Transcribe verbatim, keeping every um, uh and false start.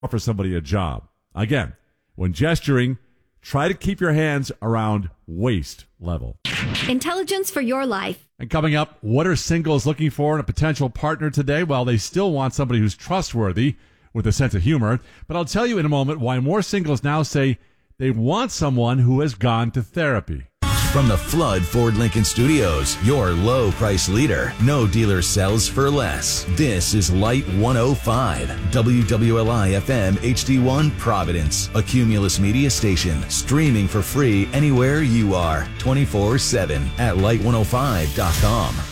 offer somebody a job. Again, when gesturing, try to keep your hands around waist level. Intelligence for your life. And coming up, what are singles looking for in a potential partner today? Well, they still want somebody who's trustworthy with a sense of humor. But I'll tell you in a moment why more singles now say they want someone who has gone to therapy. From the Flood Ford Lincoln Studios, your low price leader. No dealer sells for less. This is Light one oh five, W W L I F M H D one Providence, a Cumulus media station, streaming for free anywhere you are, twenty-four seven at light one oh five dot com.